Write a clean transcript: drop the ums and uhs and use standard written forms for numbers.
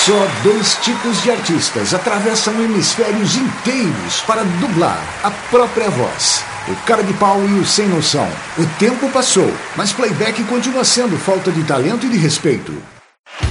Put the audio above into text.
Só dois tipos de artistas atravessam hemisférios inteiros para dublar a própria voz. O cara de pau e o sem noção. O tempo passou, mas playback continua sendo falta de talento e de respeito.